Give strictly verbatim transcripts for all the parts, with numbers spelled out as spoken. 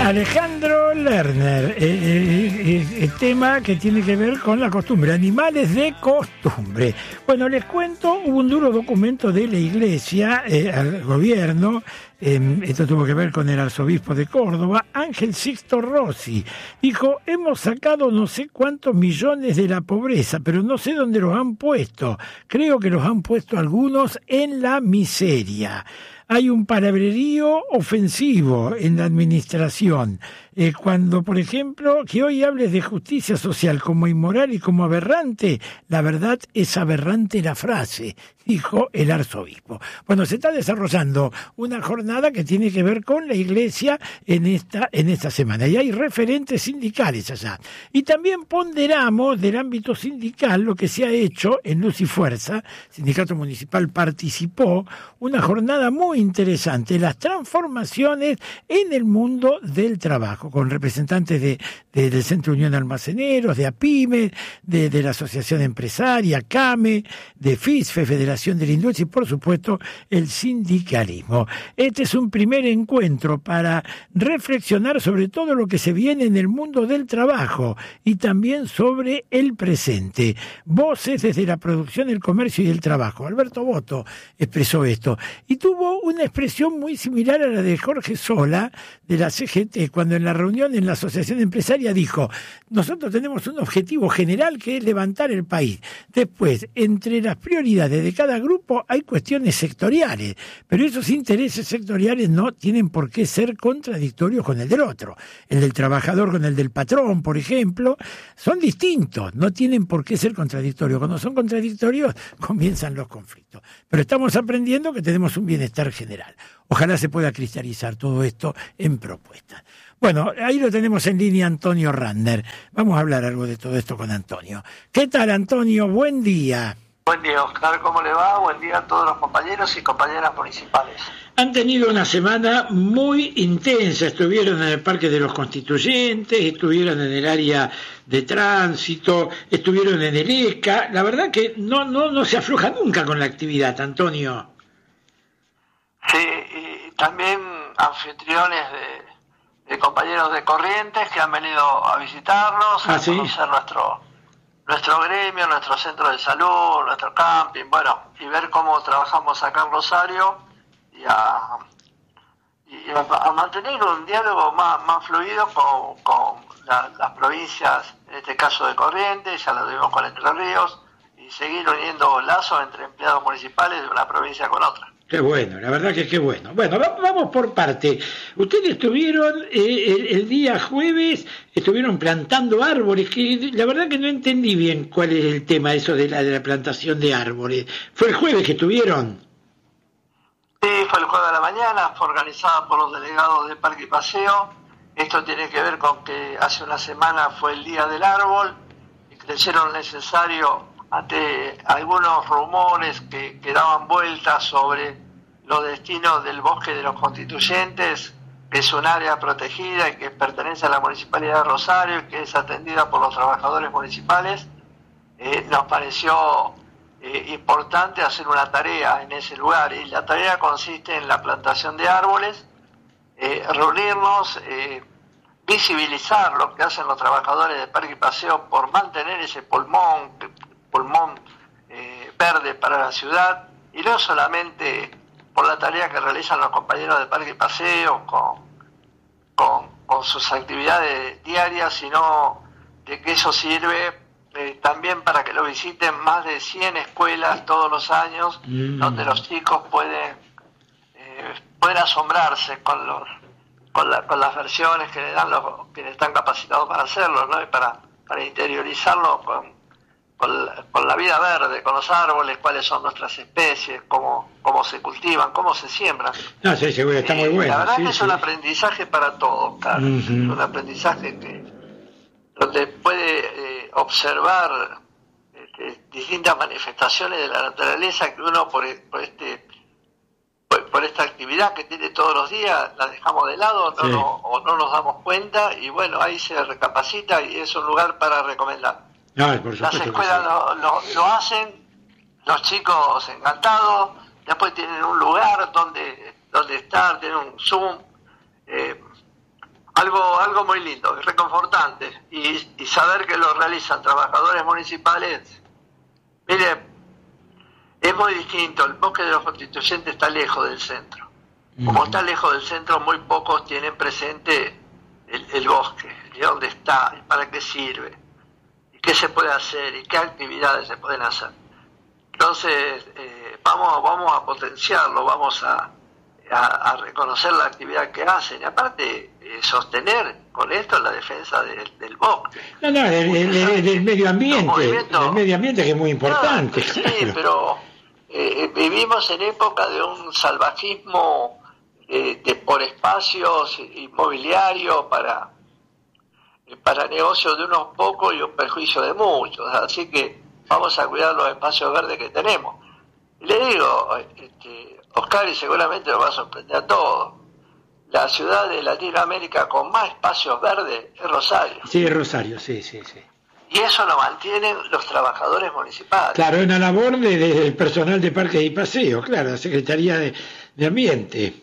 Alejandro Lerner, eh, eh, eh, tema que tiene que ver con la costumbre, animales de costumbre. Bueno, les cuento, hubo un duro documento de la Iglesia eh, al gobierno, eh, esto tuvo que ver con el arzobispo de Córdoba, Ángel Sixto Rossi. Dijo, hemos sacado no sé cuántos millones de la pobreza, pero no sé dónde los han puesto. Creo que los han puesto algunos en la miseria. Hay un palabrerío ofensivo en la administración. Eh, cuando, por ejemplo, que hoy hables de justicia social como inmoral y como aberrante, la verdad es aberrante la frase, dijo el arzobispo. Bueno, se está desarrollando una jornada que tiene que ver con la Iglesia en esta, en esta semana. Y hay referentes sindicales allá. Y también ponderamos del ámbito sindical lo que se ha hecho en Luz y Fuerza. El Sindicato Municipal participó, una jornada muy interesante, las transformaciones en el mundo del trabajo, con representantes de, de, del Centro Unión de Almaceneros, de APIME, de, de la Asociación Empresaria, CAME, de FISFE, Federación de la Industria y, por supuesto, el sindicalismo. Este es un primer encuentro para reflexionar sobre todo lo que se viene en el mundo del trabajo y también sobre el presente. Voces desde la producción, el comercio y el trabajo. Alberto Boto expresó esto y tuvo una expresión muy similar a la de Jorge Sola de la C G T cuando en la reunión en la Asociación Empresaria dijo, nosotros tenemos un objetivo general que es levantar el país. Después, entre las prioridades de cada grupo hay cuestiones sectoriales, pero esos intereses sectoriales no tienen por qué ser contradictorios con el del otro. El del trabajador con el del patrón, por ejemplo, son distintos, no tienen por qué ser contradictorios. Cuando son contradictorios, comienzan los conflictos. Pero estamos aprendiendo que tenemos un bienestar general. Ojalá se pueda cristalizar todo esto en propuestas. Bueno, ahí lo tenemos en línea Antonio Rander. Vamos a hablar algo de todo esto con Antonio. ¿Qué tal, Antonio? Buen día. Buen día, Oscar. ¿Cómo le va? Buen día a todos los compañeros y compañeras municipales. Han tenido una semana muy intensa. Estuvieron en el Parque de los Constituyentes, estuvieron en el área de tránsito, estuvieron en el E C A. La verdad que no, no, no se afloja nunca con la actividad, Antonio. Sí, y también anfitriones de, de compañeros de Corrientes que han venido a visitarnos, ¿Ah, a sí? conocer nuestro, nuestro gremio, nuestro centro de salud, nuestro camping, bueno, y ver cómo trabajamos acá en Rosario y a, y a, a mantener un diálogo más, más fluido con, con la, las provincias, en este caso de Corrientes, ya lo tuvimos con Entre Ríos, y seguir uniendo lazos entre empleados municipales de una provincia con otra. Qué bueno, la verdad que qué bueno. Bueno, vamos por parte. Ustedes estuvieron eh, el, el día jueves, estuvieron plantando árboles, que la verdad que no entendí bien cuál es el tema eso de la, de la plantación de árboles. ¿Fue el jueves que estuvieron? Sí, fue el jueves de la mañana, fue organizada por los delegados de Parque y Paseo. Esto tiene que ver con que hace una semana fue el Día del Árbol y creyeron necesario ante algunos rumores que, que daban vueltas sobre los destinos del Bosque de los Constituyentes, que es un área protegida y que pertenece a la Municipalidad de Rosario y que es atendida por los trabajadores municipales, eh, nos pareció eh, importante hacer una tarea en ese lugar. Y la tarea consiste en la plantación de árboles, eh, reunirnos, eh, visibilizar lo que hacen los trabajadores de Parque y Paseo por mantener ese pulmón, pulmón eh, verde para la ciudad, y no solamente por la tarea que realizan los compañeros de Parque y Paseo con, con, con sus actividades diarias, sino de que eso sirve eh, también para que lo visiten más de cien escuelas todos los años, mm. donde los chicos pueden, eh, pueden asombrarse con los con, la, con las versiones que le dan los quienes están capacitados para hacerlo, ¿no? Y para, para interiorizarlo con Con la, con la vida verde, con los árboles, cuáles son nuestras especies, cómo, cómo se cultivan, cómo se siembran. No, sí, seguro, está muy bueno. La verdad sí, que es sí. un aprendizaje para todos, claro. Uh-huh. Un aprendizaje que donde puede eh, observar este, distintas manifestaciones de la naturaleza que uno por, por este por, por esta actividad que tiene todos los días la dejamos de lado no, sí. no, o no nos damos cuenta, y bueno, ahí se recapacita y es un lugar para recomendar. No, por Las escuelas sí. lo, lo, lo hacen, los chicos encantados, después tienen un lugar donde donde estar, tienen un Zoom, eh, algo algo muy lindo, reconfortante, y, y saber que lo realizan trabajadores municipales. Mire, es muy distinto, el bosque de los Constituyentes está lejos del centro. Como está lejos del centro, muy pocos tienen presente el, el bosque, y dónde está, y para qué sirve, y qué se puede hacer, y qué actividades se pueden hacer. Entonces, eh, vamos, vamos a potenciarlo, vamos a, a, a reconocer la actividad que hacen, y aparte eh, sostener con esto la defensa de, del bosque. No, no, del, del, del medio ambiente, del medio ambiente que es muy importante. Claro, claro. Sí, pero eh, vivimos en época de un salvajismo eh, de, por espacios inmobiliarios para, para negocios de unos pocos y un perjuicio de muchos, así que vamos a cuidar los espacios verdes que tenemos. Y le digo, este, Oscar, y seguramente lo va a sorprender a todos, la ciudad de Latinoamérica con más espacios verdes es Rosario. Sí, Rosario, sí, sí, sí. Y eso lo mantienen los trabajadores municipales. Claro, es una labor de, de, del personal de Parques y Paseos, claro, la Secretaría de, de Ambiente.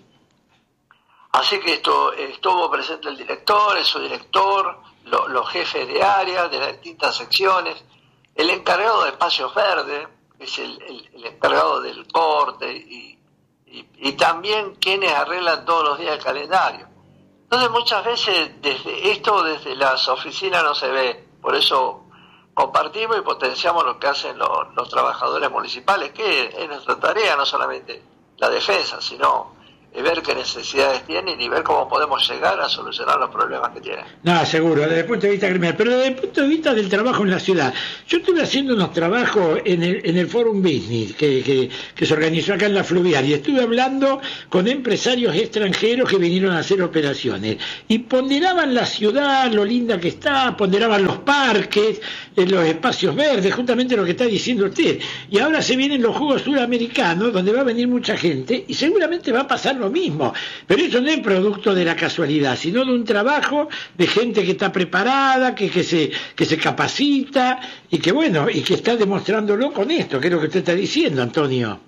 Así que esto, estuvo presente el director, el subdirector, lo, los jefes de área de las distintas secciones, el encargado de espacios verdes, que es el, el, el encargado del corte, y, y, y también quienes arreglan todos los días el calendario. Entonces muchas veces desde esto, desde las oficinas no se ve, por eso compartimos y potenciamos lo que hacen los, los trabajadores municipales, que es nuestra tarea, no solamente la defensa, sino ver qué necesidades tienen y ver cómo podemos llegar a solucionar los problemas que tienen. No, seguro, desde el punto de vista criminal, pero desde el punto de vista del trabajo en la ciudad. Yo estuve haciendo unos trabajos en el, en el Forum Business que, que, que se organizó acá en la Fluvial, y estuve hablando con empresarios extranjeros que vinieron a hacer operaciones y ponderaban la ciudad, lo linda que está, ponderaban los parques, los espacios verdes, justamente lo que está diciendo usted. Y ahora se vienen los Juegos Suramericanos, donde va a venir mucha gente y seguramente va a pasar lo mismo, pero eso no es producto de la casualidad, sino de un trabajo de gente que está preparada, que, que se que se capacita y que bueno, y que está demostrándolo con esto, que es lo que usted está diciendo, Antonio.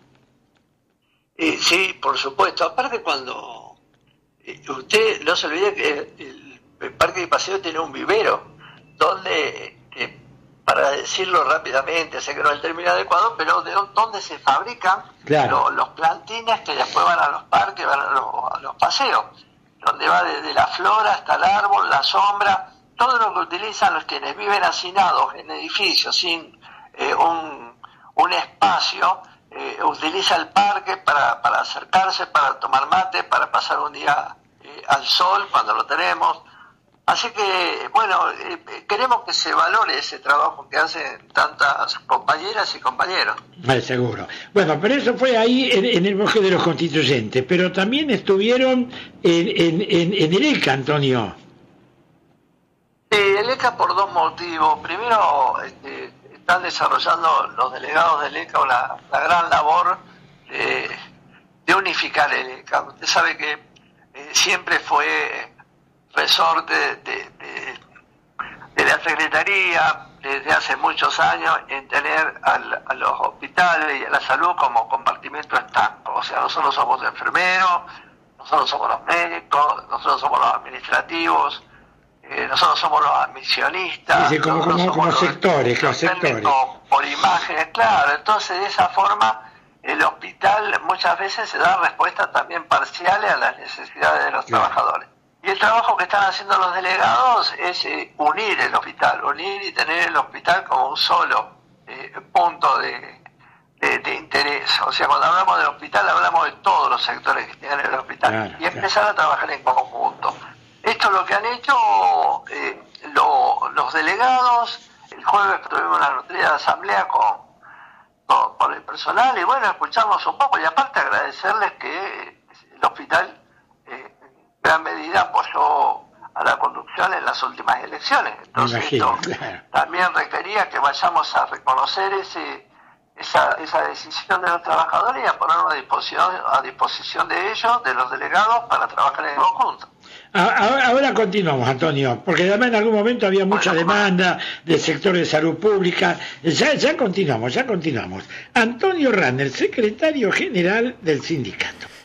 Eh, sí, por supuesto. Aparte, cuando eh, usted no se olvide que el, el Parque de Paseo tiene un vivero donde eh, para decirlo rápidamente, sé que no es el término adecuado, pero de donde se fabrican claro. los, los plantines que después van a los parques, van a los, a los paseos, donde va desde la flora hasta el árbol, la sombra, todo lo que utilizan los quienes viven hacinados en edificios sin eh, un, un espacio, eh, utiliza el parque para, para acercarse, para tomar mate, para pasar un día eh, al sol cuando lo tenemos. Así que, bueno, eh, queremos que se valore ese trabajo que hacen tantas compañeras y compañeros. Vale, seguro. Bueno, pero eso fue ahí en, en el Bosque de los Constituyentes, pero también estuvieron en, en, en, en el E C A, Antonio. Sí, el E C A por dos motivos. Primero, este, están desarrollando los delegados del E C A la, la gran labor de, de unificar el E C A. Usted sabe que eh, siempre fue resorte de, de, de la Secretaría desde hace muchos años en tener al, a los hospitales y a la salud como compartimento estanco. O sea, nosotros somos enfermeros, nosotros somos los médicos, nosotros somos los administrativos, eh, nosotros somos los admisionistas. Sí, sí, como, como, como los, sectores, los, los sectores. Por imágenes, claro. Entonces, de esa forma, el hospital muchas veces se da respuestas también parciales a las necesidades de los claro. trabajadores. Y el trabajo que están haciendo los delegados es eh, unir el hospital, unir y tener el hospital como un solo eh, punto de, de, de interés. O sea, cuando hablamos del hospital, hablamos de todos los sectores que tienen el hospital claro, y empezar claro. a trabajar en conjunto. Esto es lo que han hecho eh, lo, los delegados. El jueves tuvimos una nutrida asamblea con, con, con el personal y bueno, escuchamos un poco y aparte agradecerles que el hospital gran medida apoyó a la conducción en las últimas elecciones. Entonces imagino, esto claro. también requería que vayamos a reconocer ese esa, esa decisión de los trabajadores y a ponerlo a disposición, a disposición de ellos, de los delegados, para trabajar en conjunto. Ahora, ahora continuamos, Antonio, porque además en algún momento había mucha bueno, demanda del sector de salud pública. Ya, ya continuamos, ya continuamos. Antonio Ranner, secretario general del sindicato.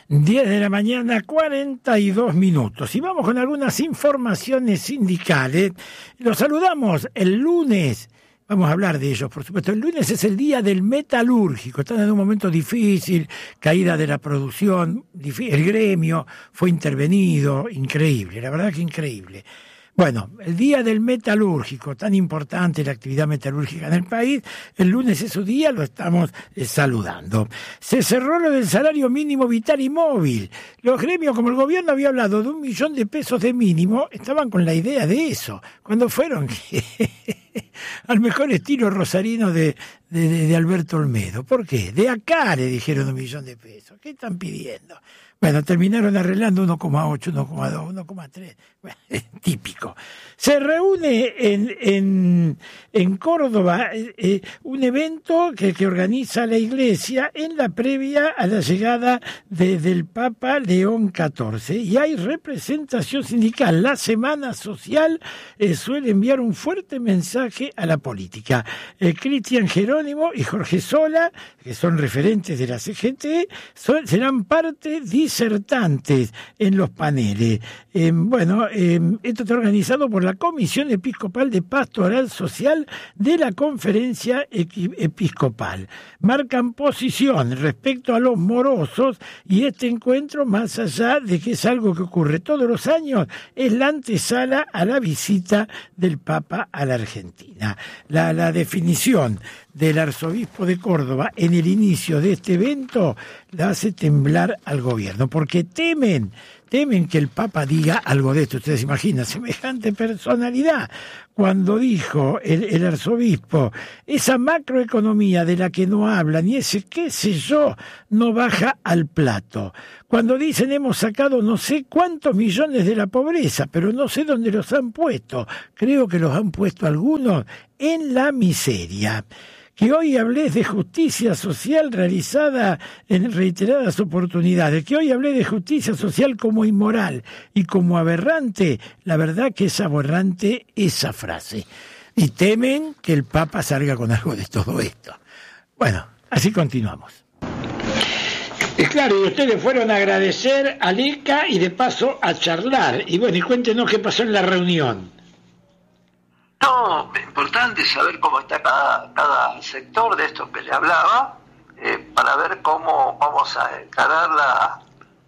diez de la mañana, cuarenta y dos minutos. Y vamos con algunas informaciones sindicales. Los saludamos el lunes. Vamos a hablar de ellos, por supuesto. El lunes es el día del metalúrgico. Están en un momento difícil, caída de la producción. El gremio fue intervenido. Increíble, la verdad que increíble. Bueno, el día del metalúrgico, tan importante la actividad metalúrgica en el país, el lunes es su día, lo estamos eh, saludando. Se cerró lo del salario mínimo vital y móvil. Los gremios, como el gobierno había hablado de un millón de pesos de mínimo, estaban con la idea de eso. Cuando fueron al mejor estilo rosarino de, de, de Alberto Olmedo. ¿Por qué? De acá le dijeron un millón de pesos. ¿Qué están pidiendo? Bueno, terminaron arreglando uno coma ocho, uno coma dos, uno coma tres. Bueno, típico. Se reúne en, en, en Córdoba eh, un evento que, que organiza la Iglesia en la previa a la llegada de, del Papa León catorce. Y hay representación sindical. La Semana Social eh, suele enviar un fuerte mensaje a la política. Eh, Cristian Jerónimo y Jorge Sola, que son referentes de la C G T, son, serán parte disertantes en los paneles. Eh, bueno, eh, esto está organizado por la Comisión Episcopal de Pastoral Social de la Conferencia Episcopal. Marcan posición respecto a los morosos y este encuentro, más allá de que es algo que ocurre todos los años, es la antesala a la visita del Papa a la Argentina. La, la definición del arzobispo de Córdoba en el inicio de este evento la hace temblar al gobierno, porque temen, temen que el Papa diga algo de esto. Ustedes imaginan, semejante personalidad, cuando dijo el, el arzobispo, esa macroeconomía de la que no hablan y ese qué sé yo, no baja al plato. Cuando dicen hemos sacado no sé cuántos millones de la pobreza, pero no sé dónde los han puesto. Creo que los han puesto algunos en la miseria. Que hoy hablé de justicia social realizada en reiteradas oportunidades, que hoy hablé de justicia social como inmoral y como aberrante, la verdad que es aberrante esa frase. Y temen que el Papa salga con algo de todo esto. Bueno, así continuamos. Es claro, y ustedes fueron a agradecer a Leca y de paso a charlar. Y bueno, y cuéntenos qué pasó en la reunión. No, es importante saber cómo está cada, cada sector de esto que le hablaba, eh, para ver cómo vamos a encarar la,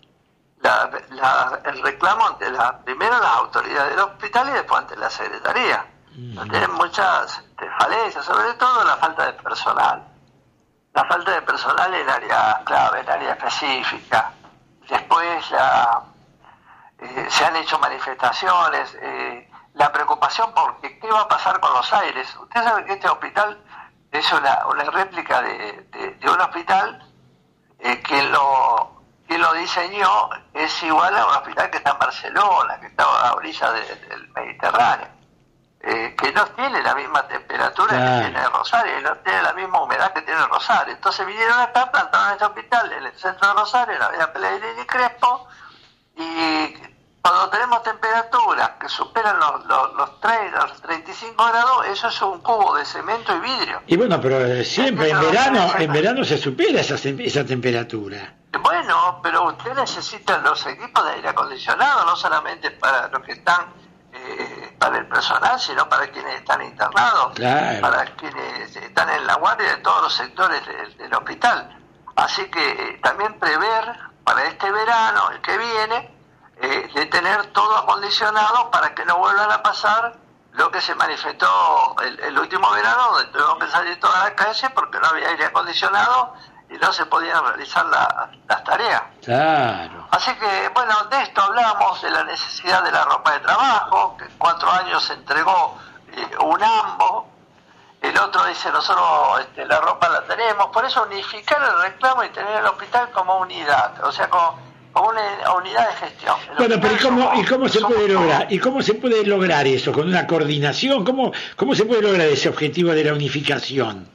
la, la, el reclamo ante la, primero las autoridades del hospital y después ante la Secretaría. Mm. Tienen muchas este, falencias, sobre todo la falta de personal. La falta de personal en área clave, en área específica. Después la, eh, se han hecho manifestaciones, eh, la preocupación porque qué va a pasar con los aires. Usted sabe que este hospital es una, una réplica de, de, de un hospital eh, que lo que lo diseñó es igual a un hospital que está en Barcelona, que está a orilla de, del Mediterráneo, eh, que no tiene la misma temperatura ah. que tiene Rosario, y no tiene la misma humedad que tiene Rosario. Entonces vinieron a estar plantados en este hospital en el centro de Rosario, en la avenida Pellegrini y Crespo, y cuando tenemos temperaturas que superan los, los, los, treinta, los treinta y cinco grados, eso es un cubo de cemento y vidrio. Y bueno, pero siempre en verano, en verano se supera esa, esa temperatura. Bueno, pero usted necesita los equipos de aire acondicionado, no solamente para los que están, eh, para el personal, sino para quienes están internados, claro. Para quienes están en la guardia de todos los sectores del, del hospital. Así que eh, también prever para este verano, el que viene, Eh, de tener todo acondicionado para que no vuelvan a pasar lo que se manifestó el, el último verano, donde tuvimos que salir todas las calles porque no había aire acondicionado y no se podían realizar la, las tareas. Claro. Así que, bueno, de esto hablamos, de la necesidad de la ropa de trabajo, que en cuatro años se entregó eh, un AMBO, el otro dice nosotros este, la ropa la tenemos, por eso unificar el reclamo y tener el hospital como unidad, o sea, como una unidad de gestión. Bueno, pero ¿y cómo, ¿y cómo se puede lograr? ¿Y cómo se puede lograr eso? ¿Con una coordinación? ¿Cómo, cómo se puede lograr ese objetivo de la unificación?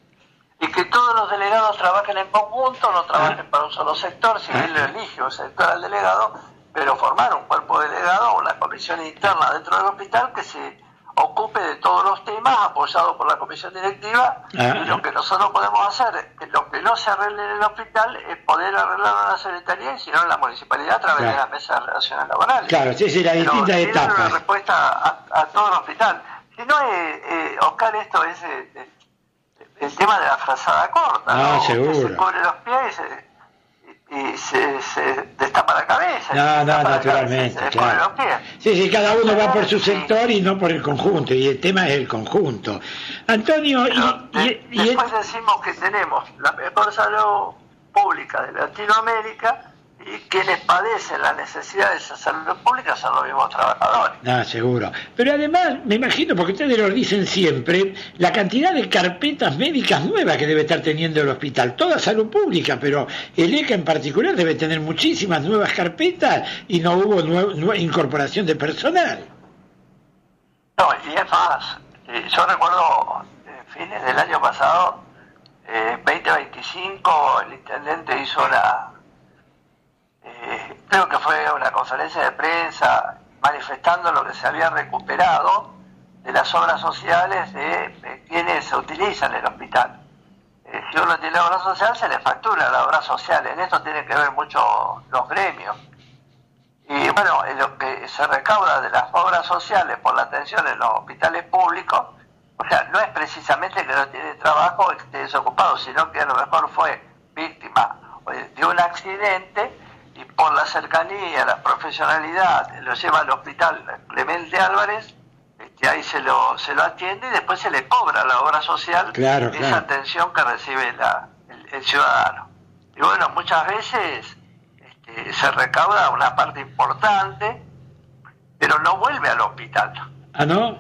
Y que todos los delegados trabajen en conjunto, no trabajen ah. para un solo sector, si ah. él lo elige un sector al delegado, pero formar un cuerpo delegado, una comisión interna dentro del hospital que se ocupe de todos los temas, apoyado por la comisión directiva, ah. y lo que nosotros podemos hacer, que lo que no se arregle en el hospital es poder arreglarlo en la secretaría y si no en la municipalidad a través claro. de las mesas de relaciones laborales. Claro, sí, sí, las distintas Pero etapas. una respuesta a, a todo el hospital. Si no, eh, eh, Oscar, esto es eh, el tema de la frazada corta. Ah, ¿no? seguro. Usted se cubre los pies y se, y se, se destapa la cabeza. No, no, naturalmente, cabeza, se claro. los pies. Sí, sí, cada uno va por su sector y no por el conjunto, y el tema es el conjunto. Antonio, Pero y, de, y, y después decimos que tenemos la mejor salud pública de Latinoamérica y quienes padecen la necesidad de esa salud pública son los mismos trabajadores. Ah, seguro. Pero además, me imagino, porque ustedes lo dicen siempre, la cantidad de carpetas médicas nuevas que debe estar teniendo el hospital. Toda salud pública, pero el E C A en particular debe tener muchísimas nuevas carpetas y no hubo nue- nue- incorporación de personal. No, y es más, eh, yo recuerdo eh, fines del año pasado, eh, veinte veinticinco, el intendente hizo una... Eh, creo que fue una conferencia de prensa manifestando lo que se había recuperado de las obras sociales de, de quienes se utilizan el hospital. Eh, si uno tiene obra social, se le factura la obra social. En esto tienen que ver mucho los gremios. Y bueno, en lo que se recauda de las obras sociales por la atención en los hospitales públicos, o sea, no es precisamente que no tiene trabajo o que esté desocupado, sino que a lo mejor fue víctima de un accidente y por la cercanía, la profesionalidad, lo lleva al hospital Clemente Álvarez, este, ahí se lo se lo atiende y después se le cobra la obra social, claro, esa claro. atención que recibe la, el, el ciudadano. Y bueno, muchas veces este, se recauda una parte importante, pero no vuelve al hospital. ¿Ah, no?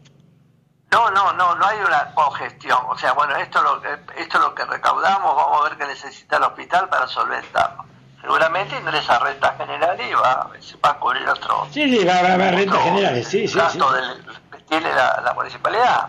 No, no, no, no hay una cogestión. O sea, bueno, esto es lo que, esto es lo que recaudamos, vamos a ver qué necesita el hospital para solventarlo. Seguramente ingresa a renta general y va, se va a cubrir otro... Sí, sí, va, va, va a rentas otro generales, sí, sí. gasto sí. del, que tiene la, la municipalidad.